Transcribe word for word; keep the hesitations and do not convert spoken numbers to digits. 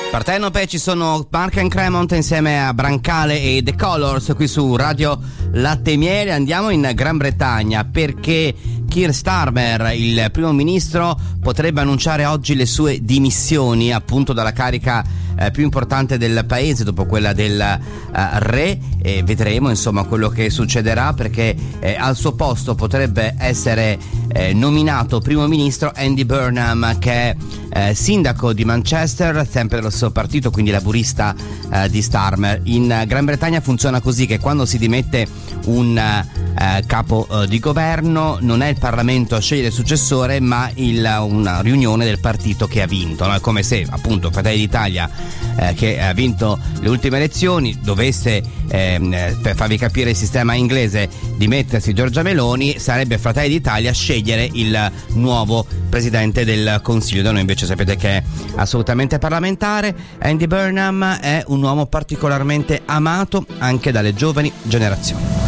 Partenope, ci sono Mark and Cremont insieme a Brancale e The Colors qui su Radio Latte e Miele. Andiamo in Gran Bretagna perché Keir Starmer, il primo ministro, potrebbe annunciare oggi le sue dimissioni appunto dalla carica eh, più importante del paese dopo quella del eh, re, e vedremo insomma quello che succederà, perché eh, al suo posto potrebbe essere eh, nominato primo ministro Andy Burnham, che è eh, sindaco di Manchester, sempre dello stesso partito, quindi laburista eh, di Starmer. In Gran Bretagna funziona così, che quando si dimette un eh, capo eh, di governo non è il Parlamento a scegliere il successore, ma il, una riunione del partito che ha vinto, no? È come se appunto Fratelli d'Italia, eh, che ha vinto le ultime elezioni, dovesse eh, per farvi capire il sistema inglese, dimettersi Giorgia Meloni, sarebbe Fratelli d'Italia a scegliere il nuovo presidente del Consiglio. Da noi invece sapete che è assolutamente parlamentare. Andy Burnham è un uomo particolarmente amato anche dalle giovani generazioni.